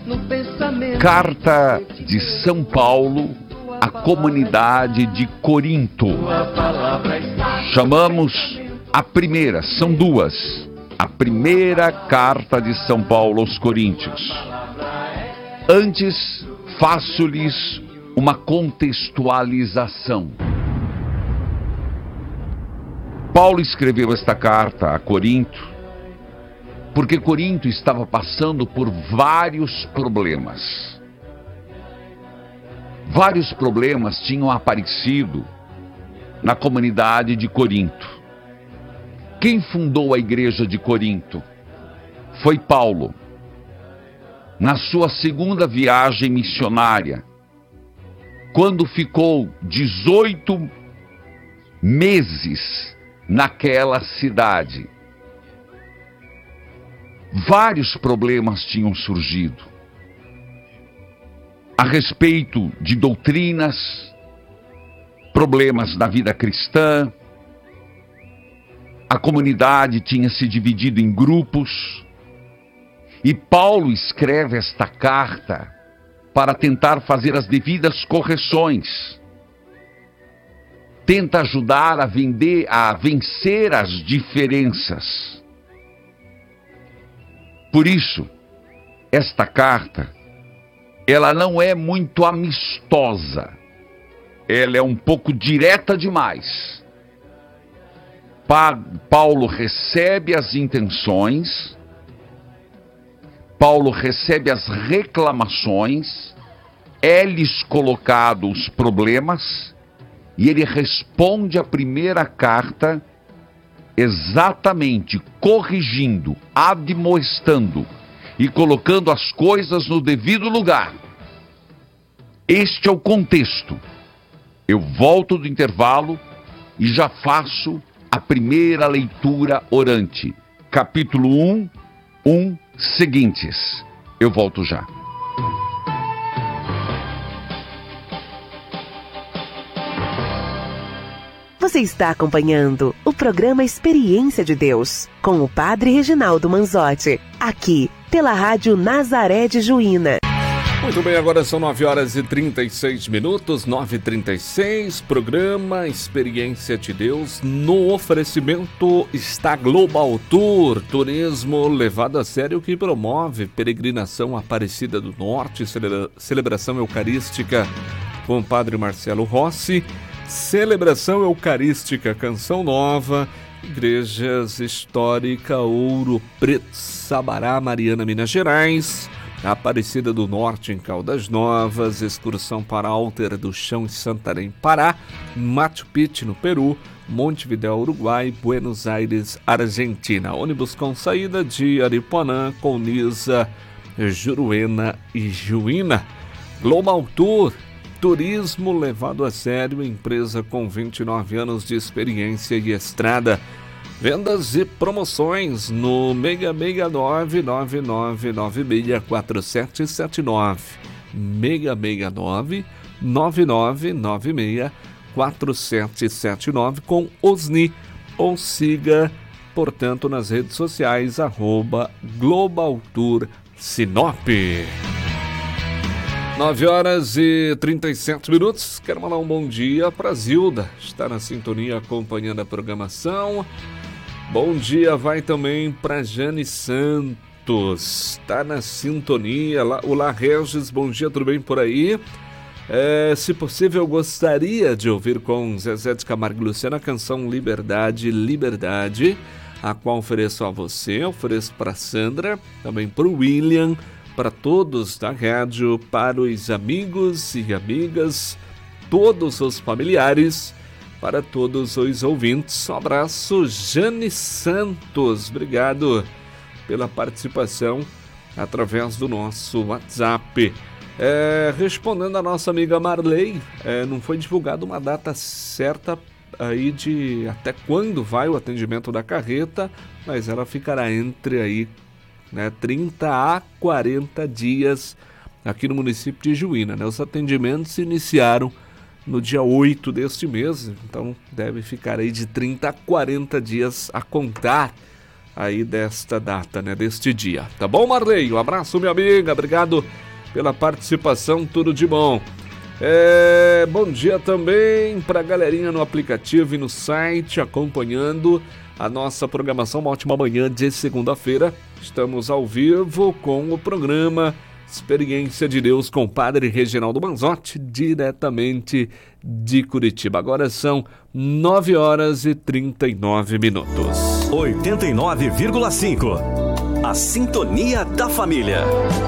Carta de São Paulo à comunidade de Corinto. Chamamos a primeira, são duas. A primeira carta de São Paulo aos Coríntios. Antes, faço-lhes uma contextualização. Paulo escreveu esta carta a Corinto porque Corinto estava passando por vários problemas. Vários problemas tinham aparecido na comunidade de Corinto. Quem fundou a igreja de Corinto? Foi Paulo. Na sua segunda viagem missionária, quando ficou 18 meses naquela cidade, vários problemas tinham surgido a respeito de doutrinas, problemas na vida cristã. A comunidade tinha se dividido em grupos e Paulo escreve esta carta para tentar fazer as devidas correções. Tenta ajudar a vencer as diferenças. Por isso, esta carta, ela não é muito amistosa. Ela é um pouco direta demais. Paulo recebe as intenções, Paulo recebe as reclamações, é-lhes colocado os problemas, e ele responde a primeira carta exatamente corrigindo, admoestando e colocando as coisas no devido lugar. Este é o contexto. Eu volto do intervalo e já faço a primeira leitura orante. Capítulo 1 seguintes. Eu volto já. Você está acompanhando o programa Experiência de Deus, com o Padre Reginaldo Manzotti, aqui pela Rádio Nazaré de Juína. Muito bem, agora são 9h36, 9h36, programa Experiência de Deus. No oferecimento está Global Tour, turismo levado a sério que promove peregrinação Aparecida do Norte, celebração eucarística com o Padre Marcelo Rossi, celebração eucarística Canção Nova, Igrejas Histórica Ouro Preto, Sabará, Mariana, Minas Gerais, Aparecida do Norte em Caldas Novas, excursão para Alter do Chão em Santarém, Pará, Machu Picchu no Peru, Montevidéu, Uruguai, Buenos Aires, Argentina. Ônibus com saída de Aripuanã, Colniza, Juruena e Juína. Global Tour, turismo levado a sério, empresa com 29 anos de experiência e estrada. Vendas e promoções no 669 99964779. 669 99964779 com Osni, ou siga, portanto, nas redes sociais @Global Tour Sinop. 9h37. Quero mandar um bom dia para Zilda, está na sintonia acompanhando a programação. Bom dia vai também para Jane Santos, está na sintonia. Olá Regis, bom dia, tudo bem por aí? Se possível, eu gostaria de ouvir com Zezé de Camargo e Luciano a canção Liberdade, Liberdade, a qual ofereço a você, ofereço para Sandra, também para o William, para todos da rádio, para os amigos e amigas, todos os familiares, para todos os ouvintes. Um abraço, Jane Santos. Obrigado pela participação através do nosso WhatsApp. Respondendo a nossa amiga Marley, não foi divulgada uma data certa aí de até quando vai o atendimento da carreta, mas ela ficará entre aí, 30 a 40 dias aqui no município de Juína. Os atendimentos se iniciaram no dia 8 deste mês, então deve ficar aí de 30 a 40 dias a contar aí desta data, né, deste dia. Tá bom, Marley? Um abraço, minha amiga, obrigado pela participação, tudo de bom. Bom dia também para a galerinha no aplicativo e no site acompanhando a nossa programação. Uma ótima manhã de segunda-feira. Estamos ao vivo com o programa Experiência de Deus com o Padre Reginaldo Manzotti, diretamente de Curitiba. Agora são 9h39. 89,5. A Sintonia da Família.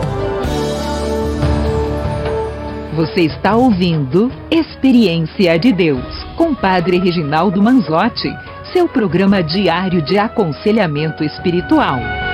Você está ouvindo Experiência de Deus com Padre Reginaldo Manzotti, seu programa diário de aconselhamento espiritual.